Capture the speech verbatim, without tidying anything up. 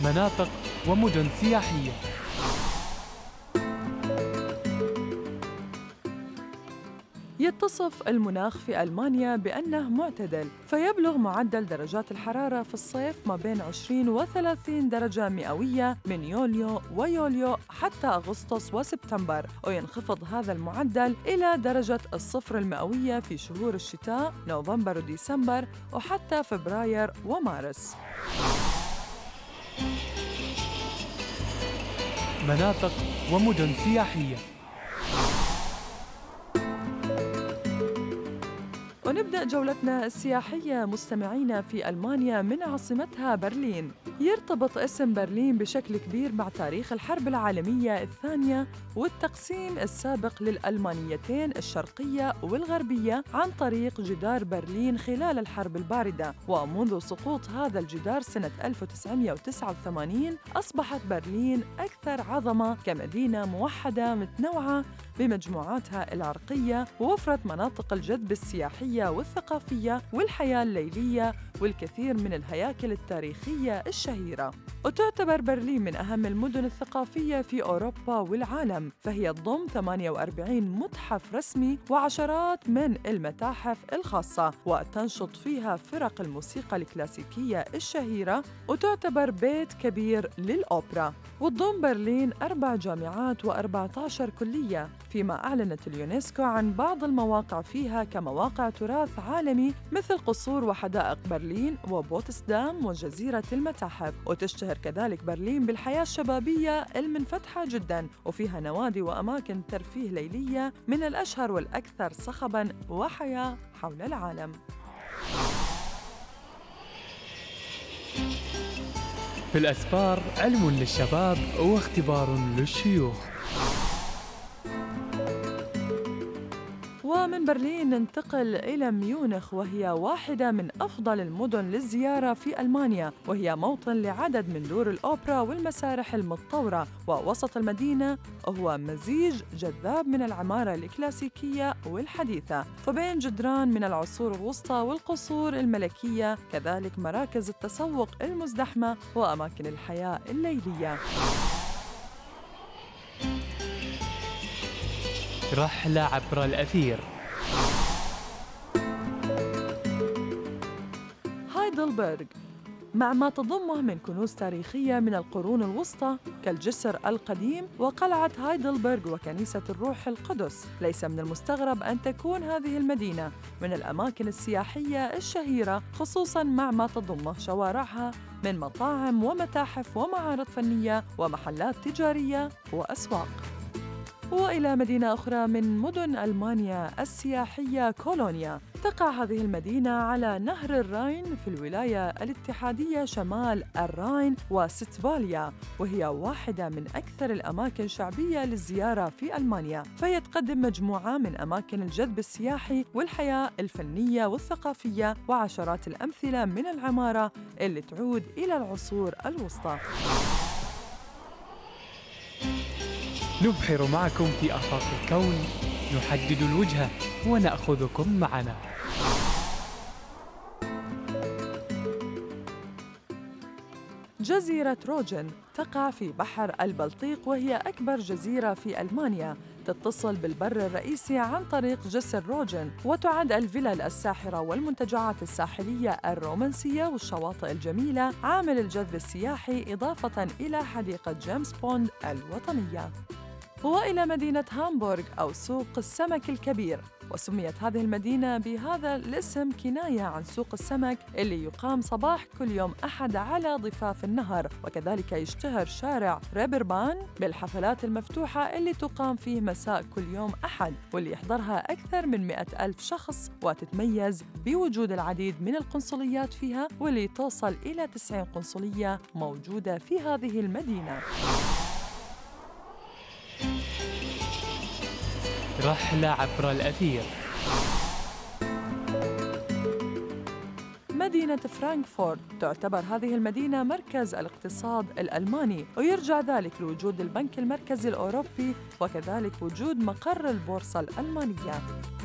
مناطق ومدن سياحية. يتصف المناخ في ألمانيا بأنه معتدل، فيبلغ معدل درجات الحرارة في الصيف ما بين عشرين و ثلاثين درجة مئوية من يوليو ويوليو حتى أغسطس وسبتمبر، وينخفض هذا المعدل إلى درجة الصفر المئوية في شهور الشتاء نوفمبر وديسمبر وحتى فبراير ومارس. مناطق ومدن سياحية. ونبدأ جولتنا السياحية مستمعينا في ألمانيا من عاصمتها برلين. يرتبط اسم برلين بشكل كبير مع تاريخ الحرب العالمية الثانية والتقسيم السابق للألمانيتين الشرقية والغربية عن طريق جدار برلين خلال الحرب الباردة. ومنذ سقوط هذا الجدار سنة ألف وتسعمئة وتسعة وثمانين أصبحت برلين أكثر عظمة كمدينة موحدة متنوعة بمجموعاتها العرقية، ووفرت مناطق الجذب السياحية والثقافية والحياة الليلية والكثير من الهياكل التاريخية الشهيرة. وتعتبر برلين من أهم المدن الثقافية في أوروبا والعالم، فهي تضم ثمانية وأربعين متحف رسمي وعشرات من المتاحف الخاصة، وتنشط فيها فرق الموسيقى الكلاسيكية الشهيرة، وتعتبر بيت كبير للأوبرا. وتضم برلين أربع جامعات وأربعة عشر كلية، فيما أعلنت اليونسكو عن بعض المواقع فيها كمواقع تراث عالمي مثل قصور وحدائق برلين وبوتسدام وجزيرة المتاحف. وتشتهر كذلك برلين بالحياة الشبابية المنفتحة جداً، وفيها نوادي وأماكن ترفيه ليلية من الأشهر والأكثر صخباً وحياة حول العالم. في الأسفار علم للشباب واختبار للشيوخ. ومن برلين ننتقل إلى ميونخ، وهي واحدة من أفضل المدن للزيارة في ألمانيا، وهي موطن لعدد من دور الأوبرا والمسارح المتطورة. ووسط المدينة هو مزيج جذاب من العمارة الكلاسيكية والحديثة، فبين جدران من العصور الوسطى والقصور الملكية، كذلك مراكز التسوق المزدحمة وأماكن الحياة الليلية. رحلة عبر الأثير. هايدلبرغ مع ما تضمه من كنوز تاريخية من القرون الوسطى كالجسر القديم وقلعة هايدلبرغ وكنيسة الروح القدس، ليس من المستغرب أن تكون هذه المدينة من الأماكن السياحية الشهيرة، خصوصاً مع ما تضمه شوارعها من مطاعم ومتاحف ومعارض فنية ومحلات تجارية وأسواق. وإلى مدينة أخرى من مدن ألمانيا السياحية كولونيا. تقع هذه المدينة على نهر الراين في الولاية الاتحادية شمال الراين وستفاليا، وهي واحدة من أكثر الأماكن شعبية للزيارة في ألمانيا، فهي تقدم مجموعة من أماكن الجذب السياحي والحياة الفنية والثقافية وعشرات الأمثلة من العمارة اللي تعود إلى العصور الوسطى. نبحر معكم في آفاق الكون، نحدد الوجهة ونأخذكم معنا. جزيرة روجن تقع في بحر البلطيق، وهي أكبر جزيرة في ألمانيا، تتصل بالبر الرئيسي عن طريق جسر روجن، وتعد الفلل الساحرة والمنتجعات الساحلية الرومانسية والشواطئ الجميلة عامل الجذب السياحي، إضافة إلى حديقة جيمس بوند الوطنية. وإلى مدينة هامبورغ أو سوق السمك الكبير، وسميت هذه المدينة بهذا الاسم كناية عن سوق السمك اللي يقام صباح كل يوم أحد على ضفاف النهر. وكذلك يشتهر شارع ريبربان بالحفلات المفتوحة اللي تقام فيه مساء كل يوم أحد، واللي يحضرها أكثر من مئة ألف شخص، وتتميز بوجود العديد من القنصليات فيها، واللي توصل إلى تسعين قنصلية موجودة في هذه المدينة. رحلة عبر الأثير. مدينة فرانكفورت تعتبر هذه المدينة مركز الاقتصاد الألماني، ويرجع ذلك لوجود البنك المركزي الأوروبي وكذلك وجود مقر البورصة الألمانية.